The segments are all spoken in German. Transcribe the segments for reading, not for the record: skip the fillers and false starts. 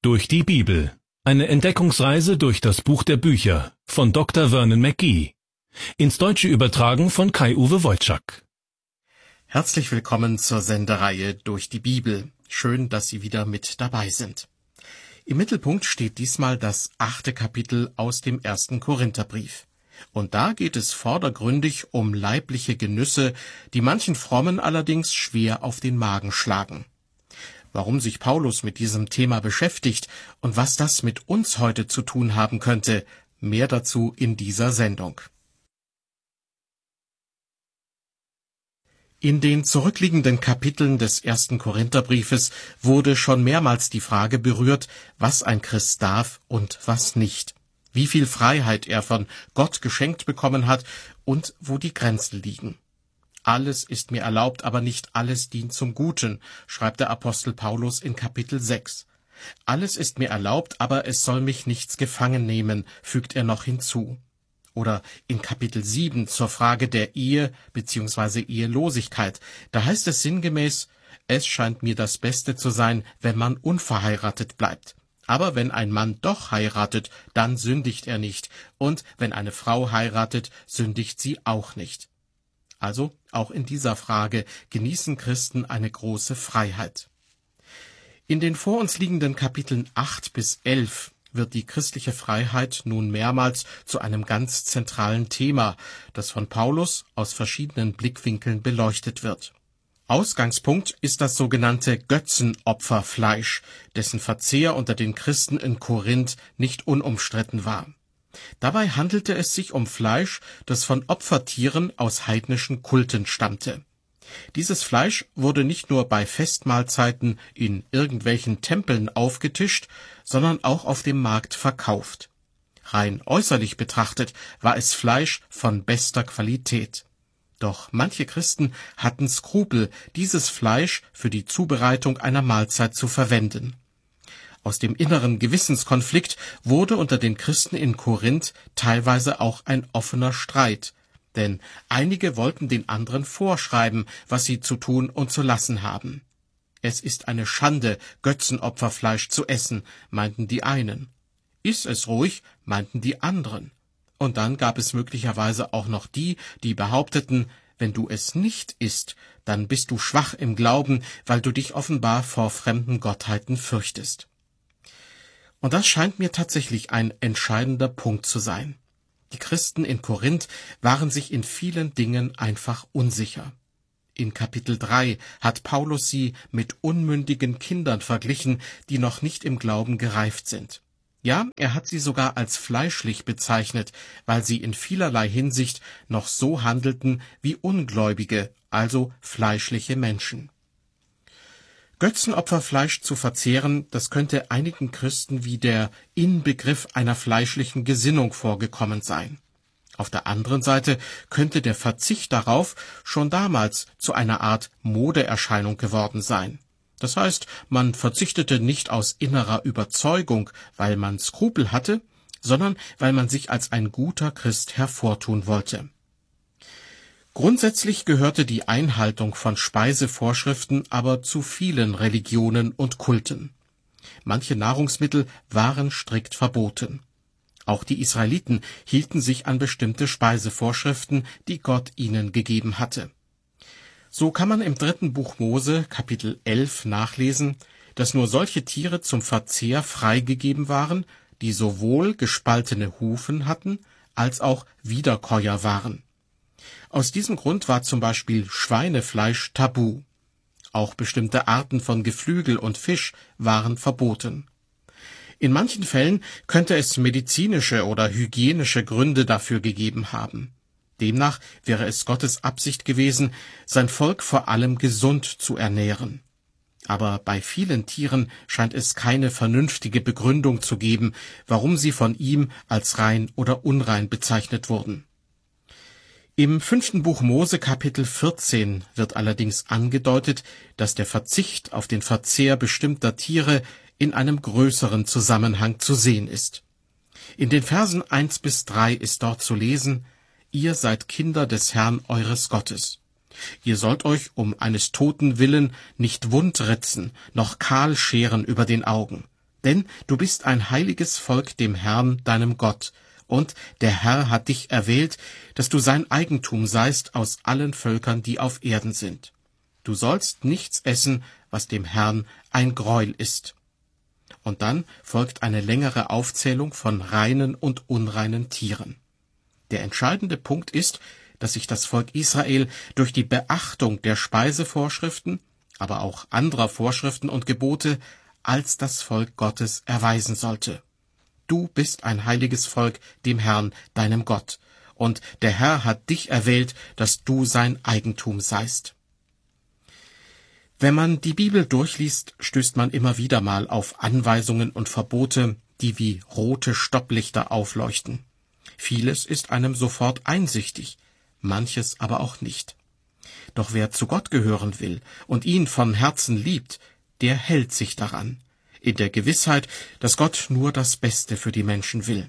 Durch die Bibel. Eine Entdeckungsreise durch das Buch der Bücher von Dr. Vernon McGee. Ins Deutsche übertragen von Kai-Uwe Wojczak. Herzlich willkommen zur Sendereihe Durch die Bibel. Schön, dass Sie wieder mit dabei sind. Im Mittelpunkt steht diesmal das 8. Kapitel aus dem 1. Korintherbrief. Und da geht es vordergründig um leibliche Genüsse, die manchen Frommen allerdings schwer auf den Magen schlagen. Warum sich Paulus mit diesem Thema beschäftigt und was das mit uns heute zu tun haben könnte, mehr dazu in dieser Sendung. In den zurückliegenden Kapiteln des 1. Korintherbriefes wurde schon mehrmals die Frage berührt, was ein Christ darf und was nicht, wie viel Freiheit er von Gott geschenkt bekommen hat und wo die Grenzen liegen. Alles ist mir erlaubt, aber nicht alles dient zum Guten, schreibt der Apostel Paulus in Kapitel 6. Alles ist mir erlaubt, aber es soll mich nichts gefangen nehmen, fügt er noch hinzu. Oder in Kapitel 7 zur Frage der Ehe bzw. Ehelosigkeit. Da heißt es sinngemäß, es scheint mir das Beste zu sein, wenn man unverheiratet bleibt. Aber wenn ein Mann doch heiratet, dann sündigt er nicht. Und wenn eine Frau heiratet, sündigt sie auch nicht. Also auch in dieser Frage genießen Christen eine große Freiheit. In den vor uns liegenden Kapiteln 8 bis 11 wird die christliche Freiheit nun mehrmals zu einem ganz zentralen Thema, das von Paulus aus verschiedenen Blickwinkeln beleuchtet wird. Ausgangspunkt ist das sogenannte Götzenopferfleisch, dessen Verzehr unter den Christen in Korinth nicht unumstritten war. Dabei handelte es sich um Fleisch, das von Opfertieren aus heidnischen Kulten stammte. Dieses Fleisch wurde nicht nur bei Festmahlzeiten in irgendwelchen Tempeln aufgetischt, sondern auch auf dem Markt verkauft. Rein äußerlich betrachtet war es Fleisch von bester Qualität. Doch manche Christen hatten Skrupel, dieses Fleisch für die Zubereitung einer Mahlzeit zu verwenden. Aus dem inneren Gewissenskonflikt wurde unter den Christen in Korinth teilweise auch ein offener Streit, denn einige wollten den anderen vorschreiben, was sie zu tun und zu lassen haben. Es ist eine Schande, Götzenopferfleisch zu essen, meinten die einen. Iss es ruhig, meinten die anderen. Und dann gab es möglicherweise auch noch die, die behaupteten, wenn du es nicht isst, dann bist du schwach im Glauben, weil du dich offenbar vor fremden Gottheiten fürchtest. Und das scheint mir tatsächlich ein entscheidender Punkt zu sein. Die Christen in Korinth waren sich in vielen Dingen einfach unsicher. In Kapitel 3 hat Paulus sie mit unmündigen Kindern verglichen, die noch nicht im Glauben gereift sind. Ja, er hat sie sogar als fleischlich bezeichnet, weil sie in vielerlei Hinsicht noch so handelten wie Ungläubige, also fleischliche Menschen. Götzenopferfleisch zu verzehren, das könnte einigen Christen wie der Inbegriff einer fleischlichen Gesinnung vorgekommen sein. Auf der anderen Seite könnte der Verzicht darauf schon damals zu einer Art Modeerscheinung geworden sein. Das heißt, man verzichtete nicht aus innerer Überzeugung, weil man Skrupel hatte, sondern weil man sich als ein guter Christ hervortun wollte. Grundsätzlich gehörte die Einhaltung von Speisevorschriften aber zu vielen Religionen und Kulten. Manche Nahrungsmittel waren strikt verboten. Auch die Israeliten hielten sich an bestimmte Speisevorschriften, die Gott ihnen gegeben hatte. So kann man im 3. Buch Mose, Kapitel 11, nachlesen, dass nur solche Tiere zum Verzehr freigegeben waren, die sowohl gespaltene Hufen hatten, als auch Wiederkäuer waren. Aus diesem Grund war zum Beispiel Schweinefleisch tabu. Auch bestimmte Arten von Geflügel und Fisch waren verboten. In manchen Fällen könnte es medizinische oder hygienische Gründe dafür gegeben haben. Demnach wäre es Gottes Absicht gewesen, sein Volk vor allem gesund zu ernähren. Aber bei vielen Tieren scheint es keine vernünftige Begründung zu geben, warum sie von ihm als rein oder unrein bezeichnet wurden. Im 5. Buch Mose Kapitel 14 wird allerdings angedeutet, dass der Verzicht auf den Verzehr bestimmter Tiere in einem größeren Zusammenhang zu sehen ist. In den Versen 1 bis 3 ist dort zu lesen: Ihr seid Kinder des Herrn eures Gottes. Ihr sollt euch um eines Toten willen nicht wund ritzen, noch kahl scheren über den Augen. Denn du bist ein heiliges Volk dem Herrn, deinem Gott, und der Herr hat dich erwählt, dass du sein Eigentum seist aus allen Völkern, die auf Erden sind. Du sollst nichts essen, was dem Herrn ein Greuel ist. Und dann folgt eine längere Aufzählung von reinen und unreinen Tieren. Der entscheidende Punkt ist, dass sich das Volk Israel durch die Beachtung der Speisevorschriften, aber auch anderer Vorschriften und Gebote als das Volk Gottes erweisen sollte. Du bist ein heiliges Volk dem Herrn, deinem Gott, und der Herr hat dich erwählt, dass du sein Eigentum seist. Wenn man die Bibel durchliest, stößt man immer wieder mal auf Anweisungen und Verbote, die wie rote Stopplichter aufleuchten. Vieles ist einem sofort einsichtig, manches aber auch nicht. Doch wer zu Gott gehören will und ihn von Herzen liebt, der hält sich daran, in der Gewissheit, dass Gott nur das Beste für die Menschen will.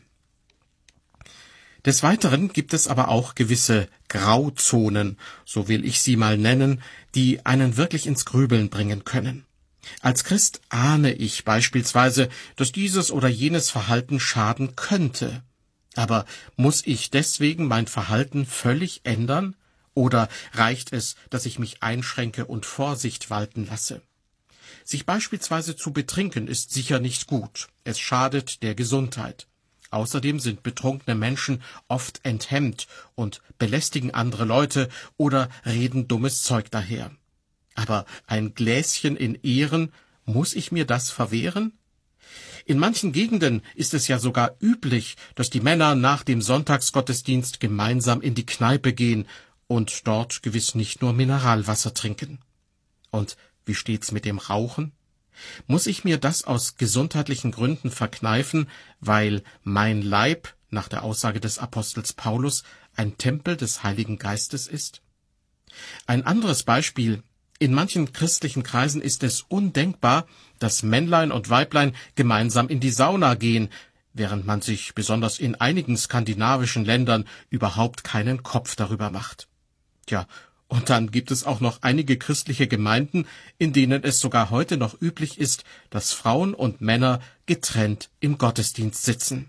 Des Weiteren gibt es aber auch gewisse Grauzonen, so will ich sie mal nennen, die einen wirklich ins Grübeln bringen können. Als Christ ahne ich beispielsweise, dass dieses oder jenes Verhalten schaden könnte. Aber muss ich deswegen mein Verhalten völlig ändern? Oder reicht es, dass ich mich einschränke und Vorsicht walten lasse? Sich beispielsweise zu betrinken ist sicher nicht gut. Es schadet der Gesundheit. Außerdem sind betrunkene Menschen oft enthemmt und belästigen andere Leute oder reden dummes Zeug daher. Aber ein Gläschen in Ehren, muss ich mir das verwehren? In manchen Gegenden ist es ja sogar üblich, dass die Männer nach dem Sonntagsgottesdienst gemeinsam in die Kneipe gehen und dort gewiss nicht nur Mineralwasser trinken. Und wie steht's mit dem Rauchen? Muss ich mir das aus gesundheitlichen Gründen verkneifen, weil mein Leib, nach der Aussage des Apostels Paulus, ein Tempel des Heiligen Geistes ist? Ein anderes Beispiel: In manchen christlichen Kreisen ist es undenkbar, dass Männlein und Weiblein gemeinsam in die Sauna gehen, während man sich besonders in einigen skandinavischen Ländern überhaupt keinen Kopf darüber macht. Tja, und dann gibt es auch noch einige christliche Gemeinden, in denen es sogar heute noch üblich ist, dass Frauen und Männer getrennt im Gottesdienst sitzen.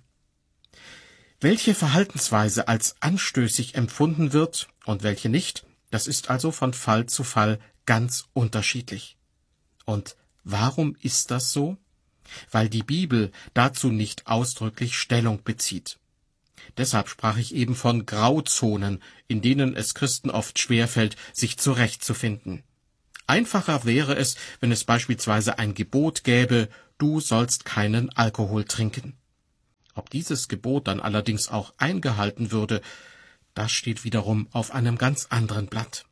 Welche Verhaltensweise als anstößig empfunden wird und welche nicht, das ist also von Fall zu Fall ganz unterschiedlich. Und warum ist das so? Weil die Bibel dazu nicht ausdrücklich Stellung bezieht. Deshalb sprach ich eben von Grauzonen, in denen es Christen oft schwerfällt, sich zurechtzufinden. Einfacher wäre es, wenn es beispielsweise ein Gebot gäbe, du sollst keinen Alkohol trinken. Ob dieses Gebot dann allerdings auch eingehalten würde, das steht wiederum auf einem ganz anderen Blatt.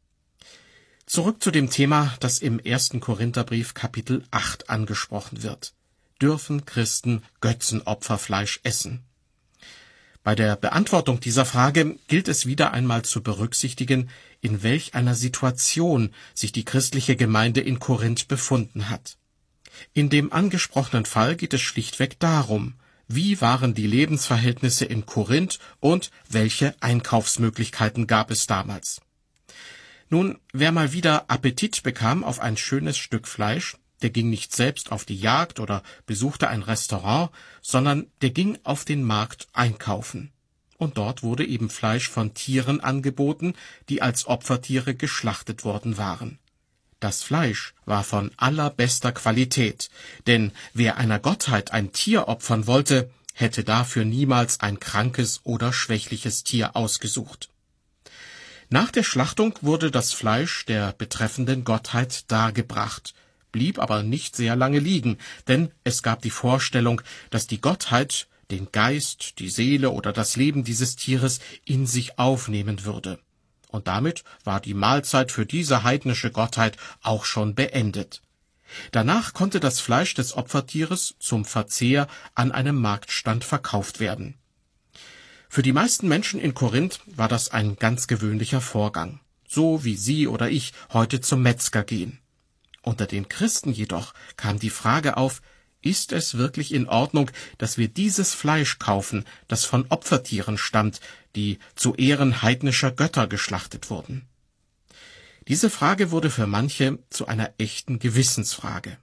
Zurück zu dem Thema, das im 1. Korintherbrief Kapitel 8 angesprochen wird. Dürfen Christen Götzenopferfleisch essen? Bei der Beantwortung dieser Frage gilt es wieder einmal zu berücksichtigen, in welch einer Situation sich die christliche Gemeinde in Korinth befunden hat. In dem angesprochenen Fall geht es schlichtweg darum, wie waren die Lebensverhältnisse in Korinth und welche Einkaufsmöglichkeiten gab es damals. Nun, wer mal wieder Appetit bekam auf ein schönes Stück Fleisch, der ging nicht selbst auf die Jagd oder besuchte ein Restaurant, sondern der ging auf den Markt einkaufen. Und dort wurde eben Fleisch von Tieren angeboten, die als Opfertiere geschlachtet worden waren. Das Fleisch war von allerbester Qualität, denn wer einer Gottheit ein Tier opfern wollte, hätte dafür niemals ein krankes oder schwächliches Tier ausgesucht. Nach der Schlachtung wurde das Fleisch der betreffenden Gottheit dargebracht, blieb aber nicht sehr lange liegen, denn es gab die Vorstellung, dass die Gottheit den Geist, die Seele oder das Leben dieses Tieres in sich aufnehmen würde. Und damit war die Mahlzeit für diese heidnische Gottheit auch schon beendet. Danach konnte das Fleisch des Opfertieres zum Verzehr an einem Marktstand verkauft werden. Für die meisten Menschen in Korinth war das ein ganz gewöhnlicher Vorgang, so wie Sie oder ich heute zum Metzger gehen. Unter den Christen jedoch kam die Frage auf, ist es wirklich in Ordnung, dass wir dieses Fleisch kaufen, das von Opfertieren stammt, die zu Ehren heidnischer Götter geschlachtet wurden? Diese Frage wurde für manche zu einer echten Gewissensfrage.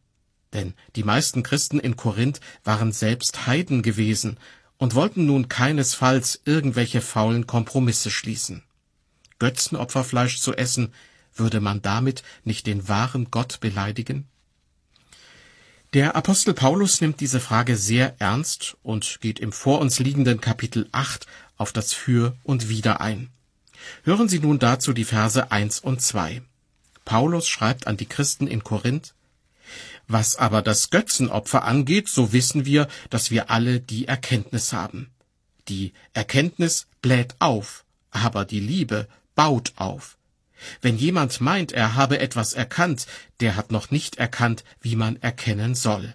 Denn die meisten Christen in Korinth waren selbst Heiden gewesen und wollten nun keinesfalls irgendwelche faulen Kompromisse schließen. Götzenopferfleisch zu essen, würde man damit nicht den wahren Gott beleidigen? Der Apostel Paulus nimmt diese Frage sehr ernst und geht im vor uns liegenden Kapitel 8 auf das Für und Wider ein. Hören Sie nun dazu die Verse 1 und 2. Paulus schreibt an die Christen in Korinth: Was aber das Götzenopfer angeht, so wissen wir, dass wir alle die Erkenntnis haben. Die Erkenntnis bläht auf, aber die Liebe baut auf. Wenn jemand meint, er habe etwas erkannt, der hat noch nicht erkannt, wie man erkennen soll.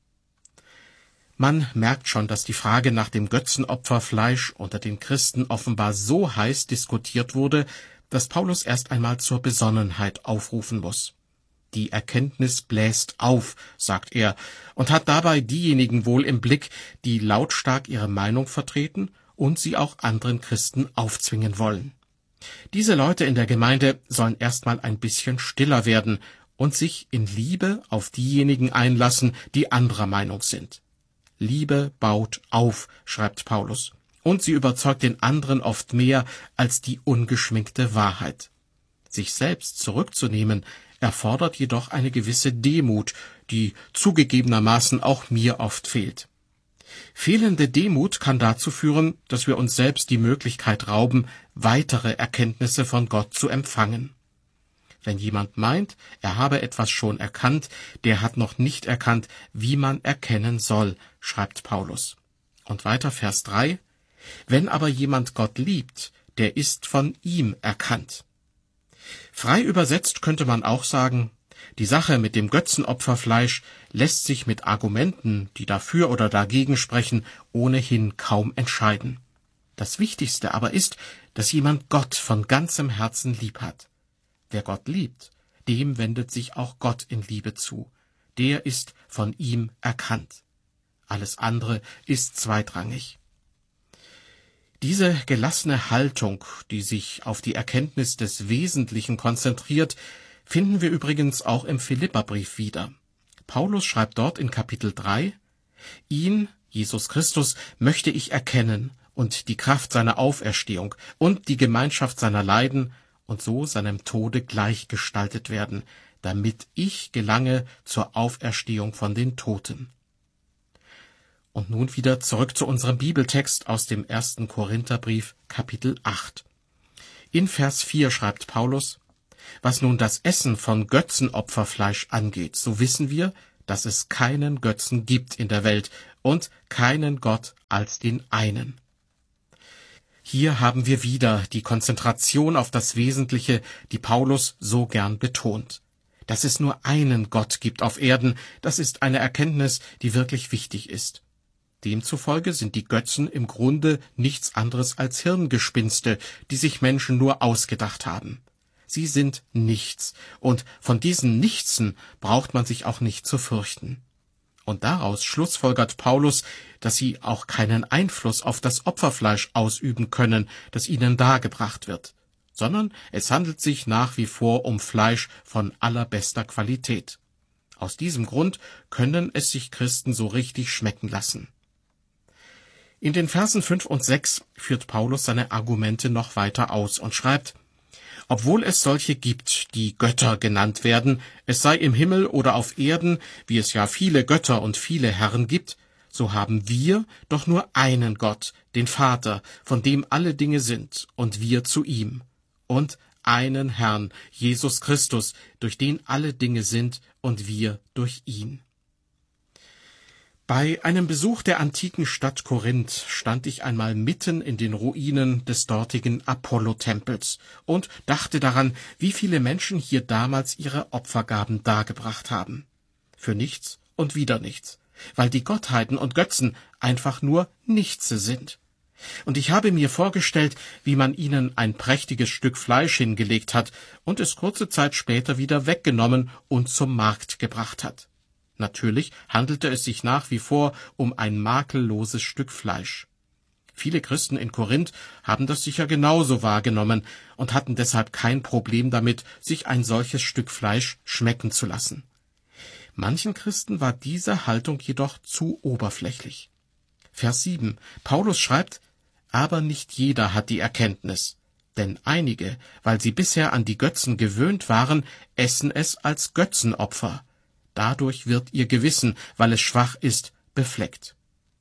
Man merkt schon, dass die Frage nach dem Götzenopferfleisch unter den Christen offenbar so heiß diskutiert wurde, dass Paulus erst einmal zur Besonnenheit aufrufen muss. Die Erkenntnis bläst auf, sagt er, und hat dabei diejenigen wohl im Blick, die lautstark ihre Meinung vertreten und sie auch anderen Christen aufzwingen wollen. Diese Leute in der Gemeinde sollen erstmal ein bisschen stiller werden und sich in Liebe auf diejenigen einlassen, die anderer Meinung sind. Liebe baut auf, schreibt Paulus, und sie überzeugt den anderen oft mehr als die ungeschminkte Wahrheit. Sich selbst zurückzunehmen, erfordert jedoch eine gewisse Demut, die zugegebenermaßen auch mir oft fehlt. Fehlende Demut kann dazu führen, dass wir uns selbst die Möglichkeit rauben, weitere Erkenntnisse von Gott zu empfangen. Wenn jemand meint, er habe etwas schon erkannt, der hat noch nicht erkannt, wie man erkennen soll, schreibt Paulus. Und weiter Vers 3: Wenn aber jemand Gott liebt, der ist von ihm erkannt. Frei übersetzt könnte man auch sagen, die Sache mit dem Götzenopferfleisch lässt sich mit Argumenten, die dafür oder dagegen sprechen, ohnehin kaum entscheiden. Das Wichtigste aber ist, dass jemand Gott von ganzem Herzen lieb hat. Wer Gott liebt, dem wendet sich auch Gott in Liebe zu. Der ist von ihm erkannt. Alles andere ist zweitrangig. Diese gelassene Haltung, die sich auf die Erkenntnis des Wesentlichen konzentriert, finden wir übrigens auch im Philipperbrief wieder. Paulus schreibt dort in Kapitel 3: Ihn, Jesus Christus, möchte ich erkennen und die Kraft seiner Auferstehung und die Gemeinschaft seiner Leiden und so seinem Tode gleichgestaltet werden, damit ich gelange zur Auferstehung von den Toten. Und nun wieder zurück zu unserem Bibeltext aus dem 1. Korintherbrief, Kapitel 8. In Vers 4 schreibt Paulus: Was nun das Essen von Götzenopferfleisch angeht, so wissen wir, dass es keinen Götzen gibt in der Welt und keinen Gott als den einen. Hier haben wir wieder die Konzentration auf das Wesentliche, die Paulus so gern betont. Dass es nur einen Gott gibt auf Erden, das ist eine Erkenntnis, die wirklich wichtig ist. Demzufolge sind die Götzen im Grunde nichts anderes als Hirngespinste, die sich Menschen nur ausgedacht haben. Sie sind nichts, und von diesen Nichtsen braucht man sich auch nicht zu fürchten. Und daraus schlussfolgert Paulus, dass sie auch keinen Einfluss auf das Opferfleisch ausüben können, das ihnen dargebracht wird, sondern es handelt sich nach wie vor um Fleisch von allerbester Qualität. Aus diesem Grund können es sich Christen so richtig schmecken lassen. In den Versen 5 und 6 führt Paulus seine Argumente noch weiter aus und schreibt: Obwohl es solche gibt, die Götter genannt werden, es sei im Himmel oder auf Erden, wie es ja viele Götter und viele Herren gibt, so haben wir doch nur einen Gott, den Vater, von dem alle Dinge sind, und wir zu ihm, und einen Herrn, Jesus Christus, durch den alle Dinge sind, und wir durch ihn. Bei einem Besuch der antiken Stadt Korinth stand ich einmal mitten in den Ruinen des dortigen Apollo-Tempels und dachte daran, wie viele Menschen hier damals ihre Opfergaben dargebracht haben. Für nichts und wieder nichts, weil die Gottheiten und Götzen einfach nur Nichtse sind. Und ich habe mir vorgestellt, wie man ihnen ein prächtiges Stück Fleisch hingelegt hat und es kurze Zeit später wieder weggenommen und zum Markt gebracht hat. Natürlich handelte es sich nach wie vor um ein makelloses Stück Fleisch. Viele Christen in Korinth haben das sicher genauso wahrgenommen und hatten deshalb kein Problem damit, sich ein solches Stück Fleisch schmecken zu lassen. Manchen Christen war diese Haltung jedoch zu oberflächlich. Vers 7. Paulus schreibt, aber nicht jeder hat die Erkenntnis. Denn einige, weil sie bisher an die Götzen gewöhnt waren, essen es als Götzenopfer. Dadurch wird ihr Gewissen, weil es schwach ist, befleckt.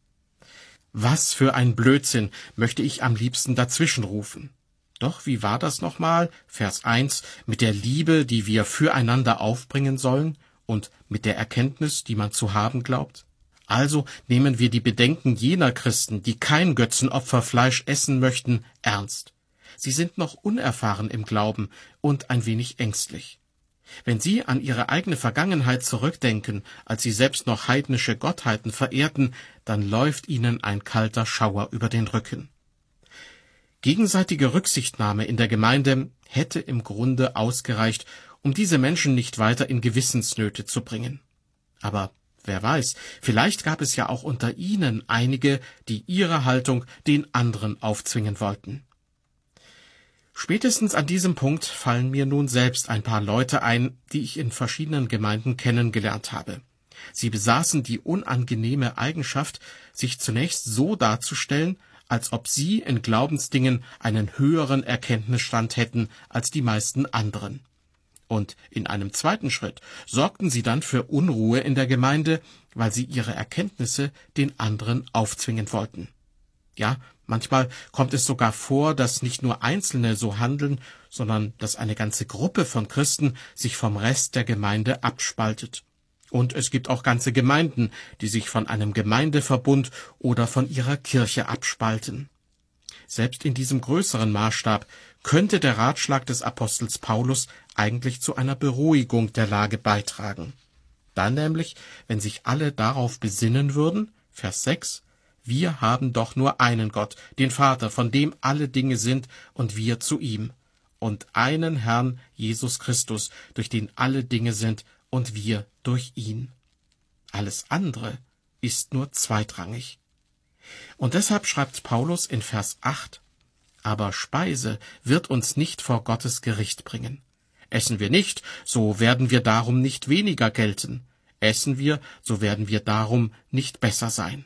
Was für ein Blödsinn, möchte ich am liebsten dazwischenrufen. Doch wie war das nochmal? Vers 1, mit der Liebe, die wir füreinander aufbringen sollen und mit der Erkenntnis, die man zu haben glaubt? Also nehmen wir die Bedenken jener Christen, die kein Götzenopferfleisch essen möchten, ernst. Sie sind noch unerfahren im Glauben und ein wenig ängstlich. Wenn Sie an Ihre eigene Vergangenheit zurückdenken, als Sie selbst noch heidnische Gottheiten verehrten, dann läuft Ihnen ein kalter Schauer über den Rücken. Gegenseitige Rücksichtnahme in der Gemeinde hätte im Grunde ausgereicht, um diese Menschen nicht weiter in Gewissensnöte zu bringen. Aber wer weiß, vielleicht gab es ja auch unter Ihnen einige, die ihre Haltung den anderen aufzwingen wollten. Spätestens an diesem Punkt fallen mir nun selbst ein paar Leute ein, die ich in verschiedenen Gemeinden kennengelernt habe. Sie besaßen die unangenehme Eigenschaft, sich zunächst so darzustellen, als ob sie in Glaubensdingen einen höheren Erkenntnisstand hätten als die meisten anderen. Und in einem zweiten Schritt sorgten sie dann für Unruhe in der Gemeinde, weil sie ihre Erkenntnisse den anderen aufzwingen wollten. Ja, manchmal kommt es sogar vor, dass nicht nur Einzelne so handeln, sondern dass eine ganze Gruppe von Christen sich vom Rest der Gemeinde abspaltet. Und es gibt auch ganze Gemeinden, die sich von einem Gemeindeverbund oder von ihrer Kirche abspalten. Selbst in diesem größeren Maßstab könnte der Ratschlag des Apostels Paulus eigentlich zu einer Beruhigung der Lage beitragen. Dann nämlich, wenn sich alle darauf besinnen würden, Vers 6, wir haben doch nur einen Gott, den Vater, von dem alle Dinge sind, und wir zu ihm, und einen Herrn, Jesus Christus, durch den alle Dinge sind, und wir durch ihn. Alles andere ist nur zweitrangig. Und deshalb schreibt Paulus in Vers 8, aber Speise wird uns nicht vor Gottes Gericht bringen. Essen wir nicht, so werden wir darum nicht weniger gelten. Essen wir, so werden wir darum nicht besser sein.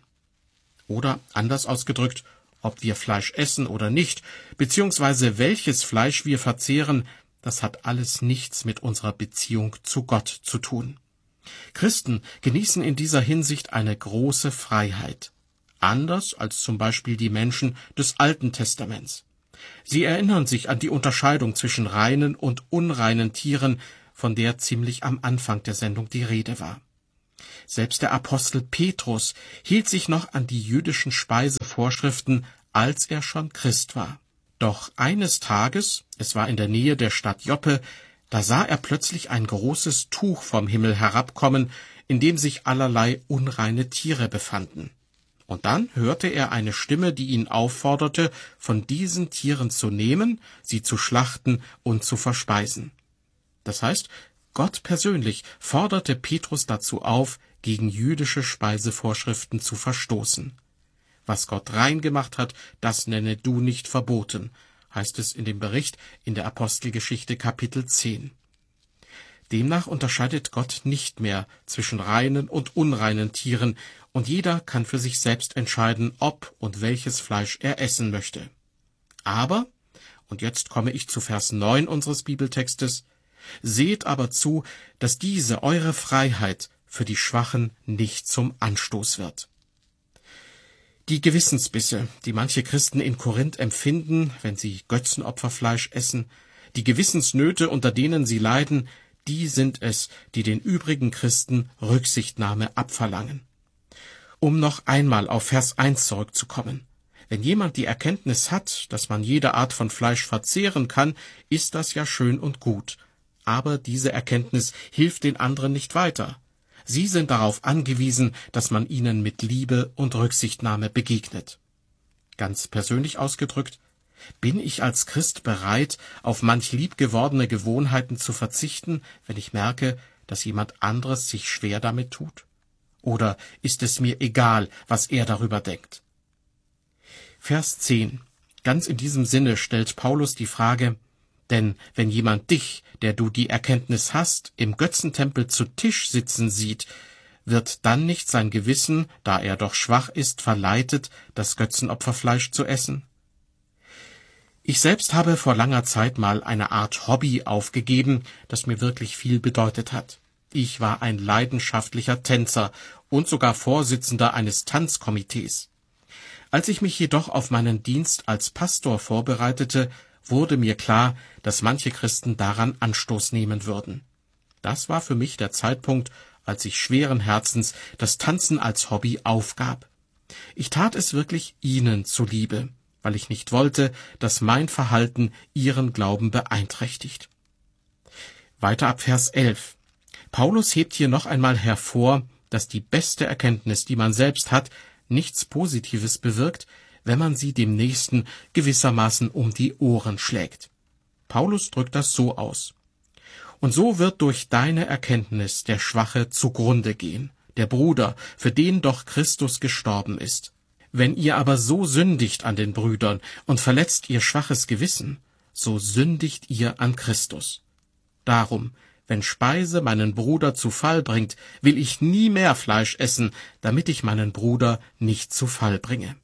Oder anders ausgedrückt, ob wir Fleisch essen oder nicht, beziehungsweise welches Fleisch wir verzehren, das hat alles nichts mit unserer Beziehung zu Gott zu tun. Christen genießen in dieser Hinsicht eine große Freiheit. Anders als zum Beispiel die Menschen des Alten Testaments. Sie erinnern sich an die Unterscheidung zwischen reinen und unreinen Tieren, von der ziemlich am Anfang der Sendung die Rede war. Selbst der Apostel Petrus hielt sich noch an die jüdischen Speisevorschriften, als er schon Christ war. Doch eines Tages, es war in der Nähe der Stadt Joppe, da sah er plötzlich ein großes Tuch vom Himmel herabkommen, in dem sich allerlei unreine Tiere befanden. Und dann hörte er eine Stimme, die ihn aufforderte, von diesen Tieren zu nehmen, sie zu schlachten und zu verspeisen. Das heißt, Gott persönlich forderte Petrus dazu auf, gegen jüdische Speisevorschriften zu verstoßen. Was Gott rein gemacht hat, das nenne du nicht verboten, heißt es in dem Bericht in der Apostelgeschichte Kapitel 10. Demnach unterscheidet Gott nicht mehr zwischen reinen und unreinen Tieren, und jeder kann für sich selbst entscheiden, ob und welches Fleisch er essen möchte. Aber, und jetzt komme ich zu Vers 9 unseres Bibeltextes, seht aber zu, dass diese eure Freiheit für die Schwachen nicht zum Anstoß wird. Die Gewissensbisse, die manche Christen in Korinth empfinden, wenn sie Götzenopferfleisch essen, die Gewissensnöte, unter denen sie leiden, die sind es, die den übrigen Christen Rücksichtnahme abverlangen. Um noch einmal auf Vers 1 zurückzukommen. Wenn jemand die Erkenntnis hat, dass man jede Art von Fleisch verzehren kann, ist das ja schön und gut. Aber diese Erkenntnis hilft den anderen nicht weiter. Sie sind darauf angewiesen, dass man ihnen mit Liebe und Rücksichtnahme begegnet. Ganz persönlich ausgedrückt, bin ich als Christ bereit, auf manch liebgewordene Gewohnheiten zu verzichten, wenn ich merke, dass jemand anderes sich schwer damit tut? Oder ist es mir egal, was er darüber denkt? Vers 10. Ganz in diesem Sinne stellt Paulus die Frage, Denn wenn jemand dich, der du die Erkenntnis hast, im Götzentempel zu Tisch sitzen sieht, wird dann nicht sein Gewissen, da er doch schwach ist, verleitet, das Götzenopferfleisch zu essen? Ich selbst habe vor langer Zeit mal eine Art Hobby aufgegeben, das mir wirklich viel bedeutet hat. Ich war ein leidenschaftlicher Tänzer und sogar Vorsitzender eines Tanzkomitees. Als ich mich jedoch auf meinen Dienst als Pastor vorbereitete, wurde mir klar, dass manche Christen daran Anstoß nehmen würden. Das war für mich der Zeitpunkt, als ich schweren Herzens das Tanzen als Hobby aufgab. Ich tat es wirklich ihnen zuliebe, weil ich nicht wollte, dass mein Verhalten ihren Glauben beeinträchtigt. Weiter ab Vers 11. Paulus hebt hier noch einmal hervor, dass die beste Erkenntnis, die man selbst hat, nichts Positives bewirkt, wenn man sie dem Nächsten gewissermaßen um die Ohren schlägt. Paulus drückt das so aus: Und so wird durch deine Erkenntnis der Schwache zugrunde gehen, der Bruder, für den doch Christus gestorben ist. Wenn ihr aber so sündigt an den Brüdern und verletzt ihr schwaches Gewissen, so sündigt ihr an Christus. Darum, wenn Speise meinen Bruder zu Fall bringt, will ich nie mehr Fleisch essen, damit ich meinen Bruder nicht zu Fall bringe.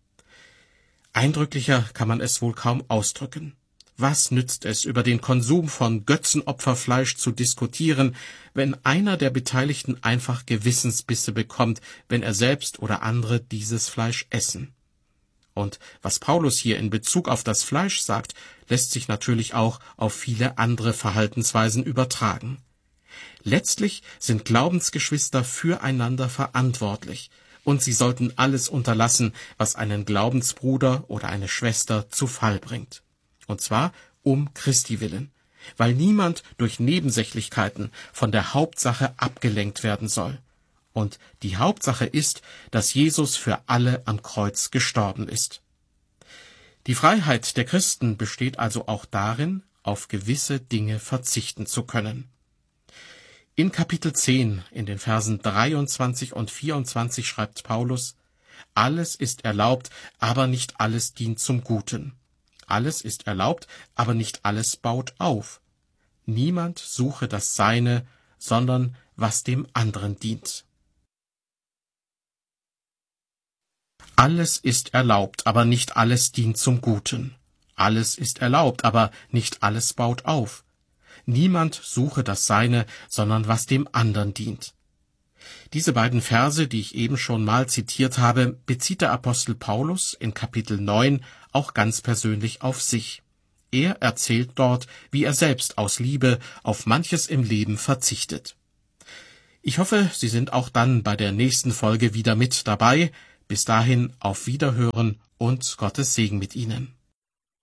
Eindrücklicher kann man es wohl kaum ausdrücken. Was nützt es, über den Konsum von Götzenopferfleisch zu diskutieren, wenn einer der Beteiligten einfach Gewissensbisse bekommt, wenn er selbst oder andere dieses Fleisch essen? Und was Paulus hier in Bezug auf das Fleisch sagt, lässt sich natürlich auch auf viele andere Verhaltensweisen übertragen. Letztlich sind Glaubensgeschwister füreinander verantwortlich, und sie sollten alles unterlassen, was einen Glaubensbruder oder eine Schwester zu Fall bringt. Und zwar um Christi willen, weil niemand durch Nebensächlichkeiten von der Hauptsache abgelenkt werden soll. Und die Hauptsache ist, dass Jesus für alle am Kreuz gestorben ist. Die Freiheit der Christen besteht also auch darin, auf gewisse Dinge verzichten zu können. In Kapitel 10, in den Versen 23 und 24 schreibt Paulus: Alles ist erlaubt, aber nicht alles dient zum Guten. Alles ist erlaubt, aber nicht alles baut auf. Niemand suche das Seine, sondern was dem anderen dient. Alles ist erlaubt, aber nicht alles dient zum Guten. Alles ist erlaubt, aber nicht alles baut auf. Niemand suche das Seine, sondern was dem anderen dient. Diese beiden Verse, die ich eben schon mal zitiert habe, bezieht der Apostel Paulus in Kapitel 9 auch ganz persönlich auf sich. Er erzählt dort, wie er selbst aus Liebe auf manches im Leben verzichtet. Ich hoffe, Sie sind auch dann bei der nächsten Folge wieder mit dabei. Bis dahin auf Wiederhören und Gottes Segen mit Ihnen.